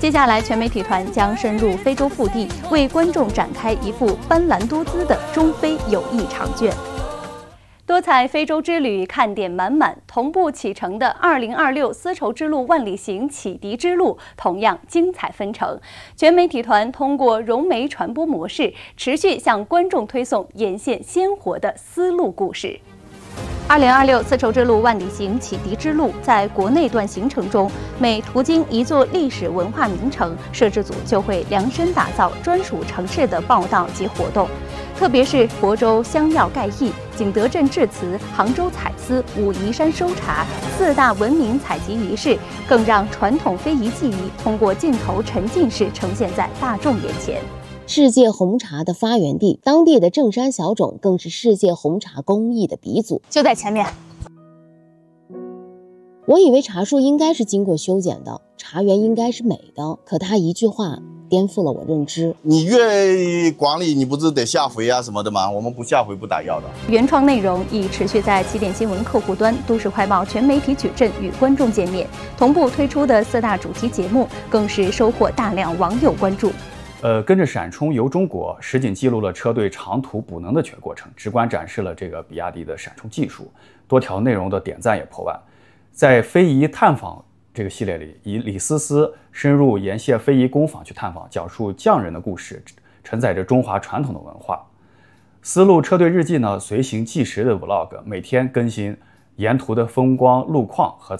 接下来，全媒体团将深入非洲腹地，为观众展开一幅斑斓多姿的中非友谊长卷。多彩非洲之旅看点满满，同步启程的2026丝绸之路万里行启迪之路同样精彩纷呈。全媒体团通过融媒传播模式，持续向观众推送沿线鲜活的丝路故事。2026丝绸之路万里行启迪之路在国内段行程中，每途经一座历史文化名城，摄制组就会量身打造专属城市的报道及活动。特别是亳州香料盖艺、景德镇制瓷、杭州彩丝、武夷山收茶4大文明采集仪式，更让传统非遗技艺通过镜头沉浸式呈现在大众眼前。 世界红茶的发源地，当地的正山小种更是世界红茶工艺的鼻祖， 就在前面。 我以为茶树应该是经过修剪的，茶园应该是美的，可他一句话颠覆了我认知。 你越管理，你不是得下回啊什么的吗？我们不下回不打药的。 原创内容已持续在起点新闻客户端、都市快报全媒体矩阵与观众见面，同步推出的4大主题节目更是收获大量网友关注。 跟着闪充游中国，实景记录了车队长途补能的全过程，直观展示了这个比亚迪的闪充技术，多条内容的点赞也破万。在非遗探访这个系列里，以李思思深入沿线非遗工坊去探访，讲述匠人的故事，承载着中华传统的文化。丝路车队日记呢，随行纪实的 vlog， 每天更新沿途的风光路况和